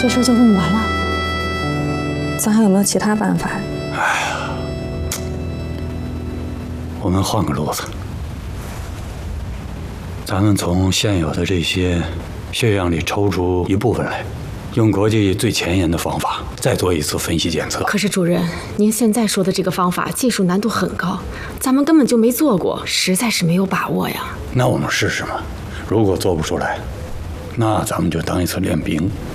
这事就这么完了？ 咱还有没有其他办法？ 哎呀，我们换个路子，咱们从现有的这些血样里抽出一部分来，用国际最前沿的方法再做一次分析检测。 可是主任，您现在说的这个方法技术难度很高，咱们根本就没做过，实在是没有把握呀。 那我们试试嘛，如果做不出来，那咱们就当一次练兵。